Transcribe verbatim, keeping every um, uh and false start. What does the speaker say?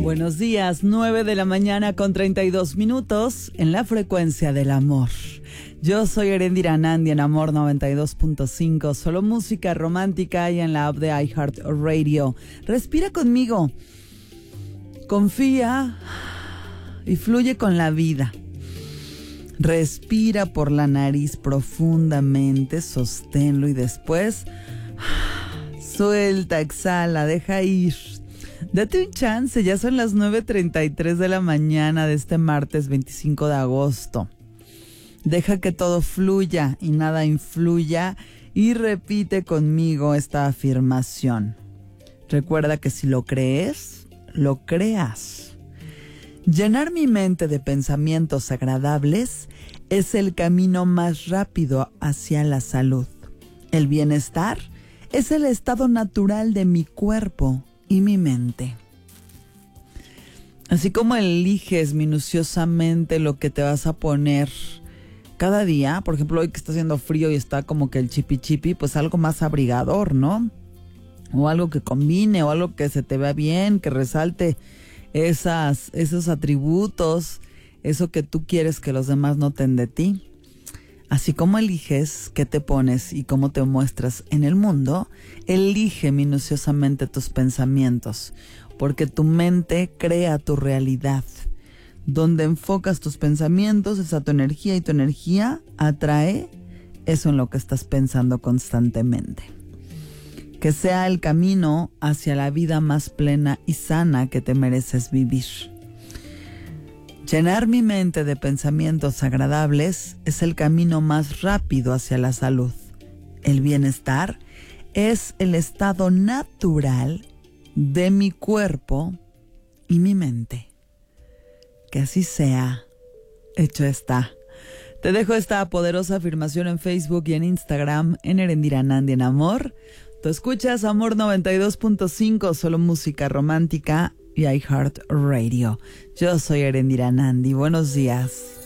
Buenos días, nueve de la mañana con treinta y dos minutos en la frecuencia del amor. Yo soy Erendira Nandi en Amor noventa y dos punto cinco, solo música romántica y en la app de iHeartRadio. Respira conmigo, confía y fluye con la vida. Respira por la nariz profundamente, sosténlo y después suelta, exhala, deja ir. Date un chance, ya son las nueve treinta y tres de la mañana de este martes veinticinco de agosto. Deja que todo fluya y nada influya y repite conmigo esta afirmación. Recuerda que si lo crees, lo creas. Llenar mi mente de pensamientos agradables es el camino más rápido hacia la salud. El bienestar es el estado natural de mi cuerpo y mi mente. Así como eliges minuciosamente lo que te vas a poner cada día, por ejemplo, hoy que está haciendo frío y está como que el chipi chipi, pues algo más abrigador, ¿no? O algo que combine, o algo que se te vea bien, que resalte esas, esos atributos, eso que tú quieres que los demás noten de ti. Así como eliges qué te pones y cómo te muestras en el mundo, elige minuciosamente tus pensamientos, porque tu mente crea tu realidad. Donde enfocas tus pensamientos es a tu energía y tu energía atrae eso en lo que estás pensando constantemente. Que sea el camino hacia la vida más plena y sana que te mereces vivir. Llenar mi mente de pensamientos agradables es el camino más rápido hacia la salud. El bienestar es el estado natural de mi cuerpo y mi mente. Que así sea. Hecho está. Te dejo esta poderosa afirmación en Facebook y en Instagram en Erendira Nandi en Amor. Tú escuchas Amor noventa y dos punto cinco, solo música romántica y iHeartRadio. Yo soy Erendira Nandi. Buenos días.